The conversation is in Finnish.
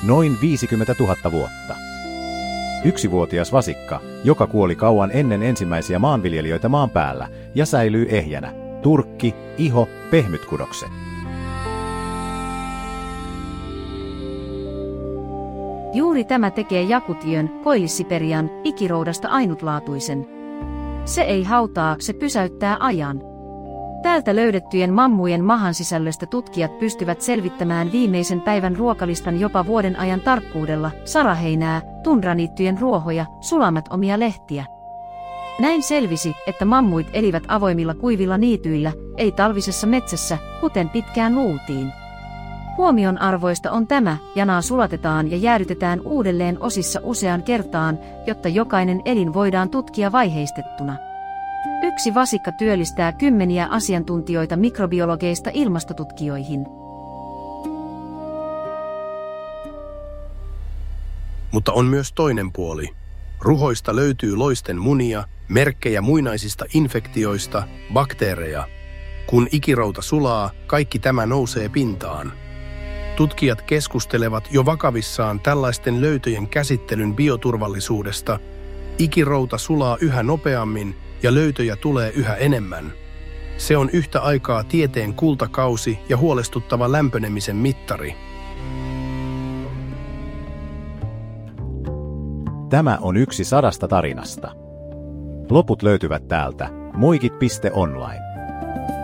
noin 50 000 vuotta. 1-vuotias vasikka, joka kuoli kauan ennen ensimmäisiä maanviljelijöitä maan päällä ja säilyy ehjänä. Turkki, iho, pehmyt kudokset. Juuri tämä tekee Jakutiön, Koillis-Siperian, ikiroudasta ainutlaatuisen. Se ei hautaa, se pysäyttää ajan. Täältä löydettyjen mammujen mahan sisällöstä tutkijat pystyvät selvittämään viimeisen päivän ruokalistan jopa vuoden ajan tarkkuudella, saraheinää, tundraniittyjen ruohoja, sulamattomia lehtiä. Näin selvisi, että mammuit elivät avoimilla kuivilla niityillä, ei talvisessa metsässä, kuten pitkään luultiin. Huomionarvoista on tämä, janaa sulatetaan ja jäädytetään uudelleen osissa useaan kertaan, jotta jokainen elin voidaan tutkia vaiheistettuna. Yksi vasikka työllistää kymmeniä asiantuntijoita mikrobiologeista ilmastotutkijoihin. Mutta on myös toinen puoli. Ruhoista löytyy loisten munia, merkkejä muinaisista infektioista, bakteereja. Kun ikirouta sulaa, kaikki tämä nousee pintaan. Tutkijat keskustelevat jo vakavissaan tällaisten löytöjen käsittelyn bioturvallisuudesta. Ikirouta sulaa yhä nopeammin ja löytöjä tulee yhä enemmän. Se on yhtä aikaa tieteen kultakausi ja huolestuttava lämpönemisen mittari. Tämä on yksi 100 tarinasta. Loput löytyvät täältä muikit.online.